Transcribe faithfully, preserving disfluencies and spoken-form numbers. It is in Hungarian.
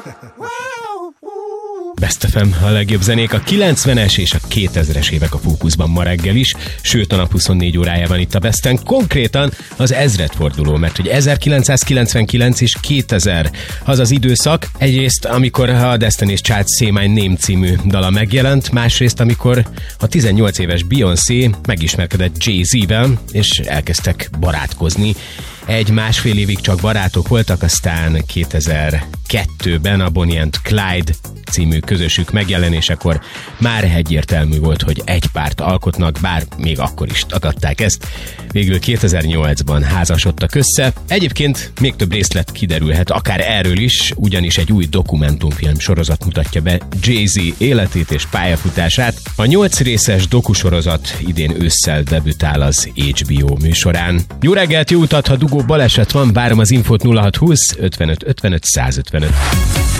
Best ef em, a legjobb zenék, a kilencvenes és a kétezres évek a fókuszban ma reggel is, sőt a nap huszonnégy órájában itt a Besten, konkrétan az ezredforduló, mert hogy ezerkilencszázkilencvenkilenc és kétezer az az időszak, egyrészt amikor a Destiny's Child Say My Name című dala megjelent, másrészt amikor a tizennyolc éves Beyoncé megismerkedett Jay-Z-vel, és elkezdtek barátkozni. Egy-másfél évig csak barátok voltak, aztán kétezer-kettőben a Bonnie and Clyde című közösük megjelenésekor már egyértelmű volt, hogy egy párt alkotnak, bár még akkor is tagadták ezt. Végül kétezer-nyolcban házasodtak össze. Egyébként még több részlet kiderülhet akár erről is, ugyanis egy új dokumentumfilm sorozat mutatja be Jay-Z életét és pályafutását. A nyolc részes dokusorozat idén ősszel debütál az há bé o műsorán. Jó reggelt, jó utat, ha dugó baleset van, várom az infót nulla hat húsz ötvenöt ötvenöt százötvenöt.